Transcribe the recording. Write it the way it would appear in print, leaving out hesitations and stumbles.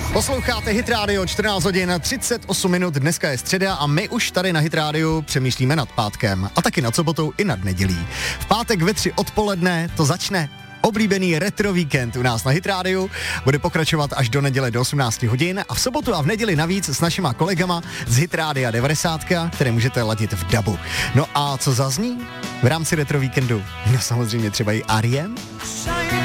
Posloucháte Hit Radio, 14 hodin 38 minut, dneska je středa a my už tady na Hit Radio přemýšlíme nad pátkem a taky nad sobotou i nad nedělí. V pátek ve 3 odpoledne to začne oblíbený retro víkend u nás na Hit Radio, bude pokračovat až do neděle do 18 hodin a v sobotu a v neděli navíc s našima kolegama z Hit Rádia 90, které můžete ladit v dabu. No a co zazní v rámci retro víkendu? No samozřejmě třeba i R.E.M.